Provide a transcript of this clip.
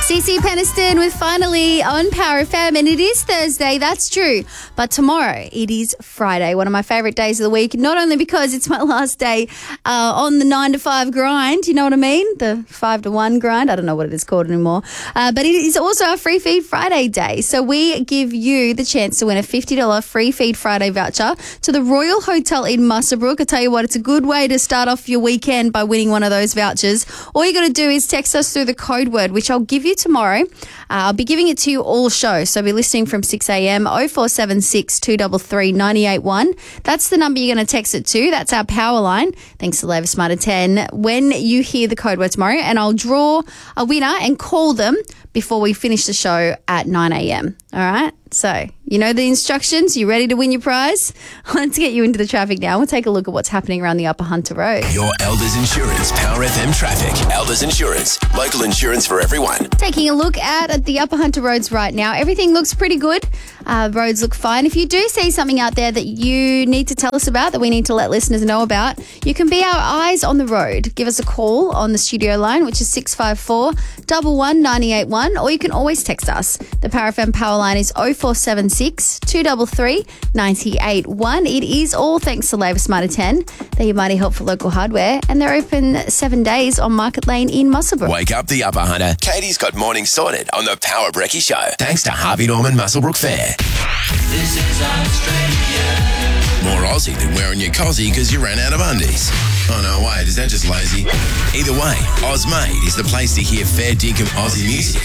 CC Peniston with Finally on Power FM, and it is Thursday, that's true, but tomorrow it is Friday, one of my favourite days of the week, not only because it's my last day on the 9 to 5 grind, you know what I mean, the 5 to 1 grind, I don't know what it is called anymore, but it is also a Free Feed Friday day, so we give you the chance to win a $50 Free Feed Friday voucher to the Royal Hotel in Muswellbrook. I tell you what, it's a good way to start off your weekend by winning one of those vouchers. All you got to do is text us through the code word, which I'll give you tomorrow. I'll be giving it to you all show, so be listening from 6 a.m, 0476 233 981. That's the number you're going to text it to. That's our power line. Thanks to Labour Smarter 10. When you hear the code word tomorrow, and I'll draw a winner and call them before we finish the show at 9 a.m. All right? So, you know the instructions. You ready to win your prize? Let's get you into the traffic now. We'll take a look at what's happening around the Upper Hunter Road. Your Elders Insurance Power FM traffic. Elders Insurance. Local insurance for everyone. Taking a look at the Upper Hunter roads right now. Everything looks pretty good. Roads look fine. If you do see something out there that you need to tell us about, that we need to let listeners know about, you can be our eyes on the road. Give us a call on the studio line, which is 654 11 981, or you can always text us. The Power FM power line is 0476 233 981. It is all thanks to Labour Smarter 10. They're your mighty help for local hardware, and they're open 7 days on Market Lane in Muswellbrook. Wake up the Upper Hunter. Katie's got morning sorted on the Power Brekkie Show. Thanks to Harvey Norman Muswellbrook Fair. This is Australia. More Aussie than wearing your cozzy because you ran out of undies. Oh no, wait, is that just lazy? Either way, Ozmade is the place to hear fair dinkum Aussie music.